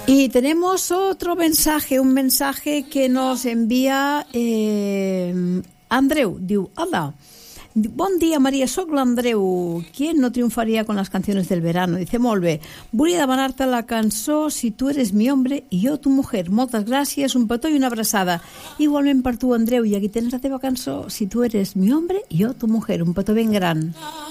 Y tenemos otro mensaje, un mensaje que nos envía Andreu. Diu, hola, bon dia Maria, soc l'Andreu. ¿Quién no triunfaría con las canciones del verano? Dice, molt bé, volia demanar-te la cançó Si tu eres mi hombre y yo tu mujer. Moltes gràcies, un petó i una abraçada. Igualment per tu, Andreu, i aquí tens la teva cançó Si tu eres mi hombre y yo tu mujer. Un petó ben gran.